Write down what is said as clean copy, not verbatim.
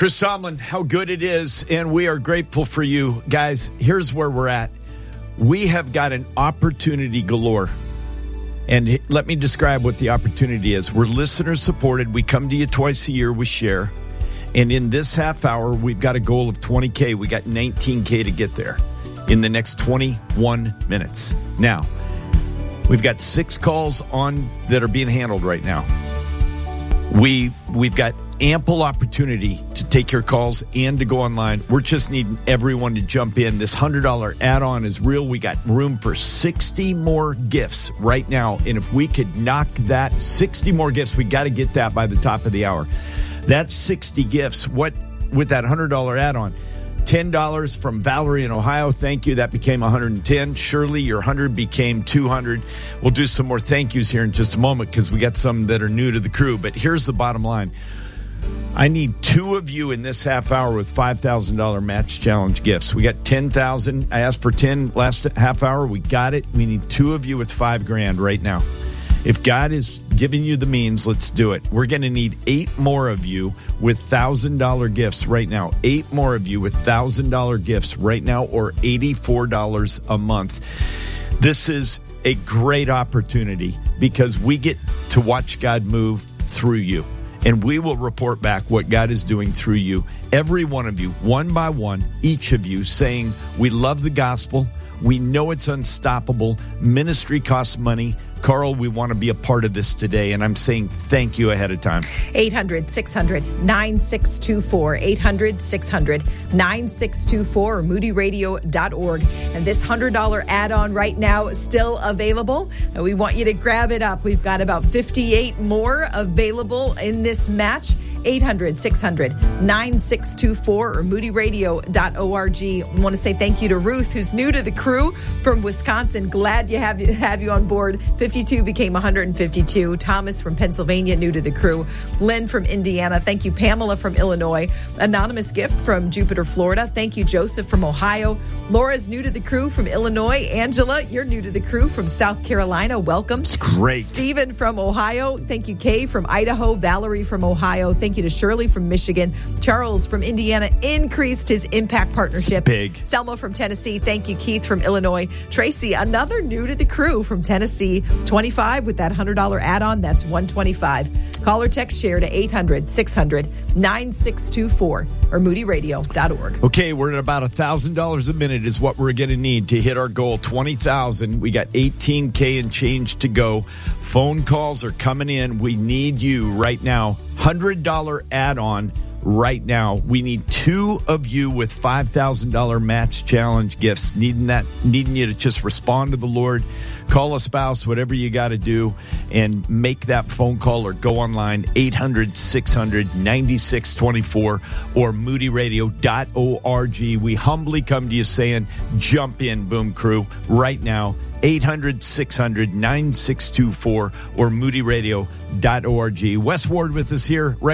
Chris Tomlin, how good it is, and we are grateful for you. Guys, here's where we're at. We have got an opportunity galore. And let me describe what the opportunity is. We're listener-supported. We come to you twice a year. We share. And in this half hour, we've got a goal of 20K. We got 19K to get there in the next 21 minutes. Now, we've got 6 calls on that are being handled right now. We've got ample opportunity to take your calls and to go online. We're just needing everyone to jump in. This $100 add-on is real. We got room for 60 more gifts right now. And if we could knock that 60 more gifts, we got to get that by the top of the hour. That's 60 gifts. What with that $100 add-on? $10 from Valerie in Ohio. Thank you. That became 110. Shirley, your 100 became 200. We'll do some more thank yous here in just a moment because we got some that are new to the crew. But here's the bottom line. I need 2 of you in this half hour with $5,000 match challenge gifts. We got 10,000. I asked for 10 last half hour. We got it. We need 2 of you with $5,000 right now. If God is giving you the means, let's do it. We're going to need 8 more of you with $1,000 gifts right now. 8 more of you with $1,000 gifts right now, or $84 a month. This is a great opportunity because we get to watch God move through you. And we will report back what God is doing through you. Every one of you, one by one, each of you saying, we love the gospel. We know it's unstoppable. Ministry costs money. Carl, we want to be a part of this today, and I'm saying thank you ahead of time. 800-600-9624, 800-600-9624, or moodyradio.org. And this $100 add-on right now is still available, and we want you to grab it up. We've got about 58 more available in this match. 800-600-9624 or moodyradio.org. I want to say thank you to Ruth, who's new to the crew from Wisconsin. Glad to have you on board. 52 became 152. Thomas from Pennsylvania, new to the crew. Lynn from Indiana. Thank you, Pamela from Illinois. Anonymous gift from Jupiter, Florida. Thank you, Joseph from Ohio. Laura's new to the crew from Illinois. Angela, you're new to the crew from South Carolina. Welcome. It's great. Stephen from Ohio. Thank you, Kay from Idaho. Valerie from Ohio. Thank you to Shirley from Michigan. Charles from Indiana increased his impact partnership. It's big. Selma from Tennessee. Thank you, Keith from Illinois. Tracy, another new to the crew from Tennessee. 25 with that $100 add-on. That's 125. Call or text share to 800-600-9624 or moodyradio.org. Okay, we're at about $1,000 a minute is what we're going to need to hit our goal. 20,000. We got 18K and change to go. Phone calls are coming in. We need you right now. $100 add-on right now. We need 2 of you with $5,000 match challenge gifts. Needing you to just respond to the Lord. Call a spouse, whatever you got to do, and make that phone call or go online, 800-600-9624 or moodyradio.org. We humbly come to you saying, jump in, Boom Crew, right now. 800-600-9624 or moodyradio.org. Wes Ward with us here right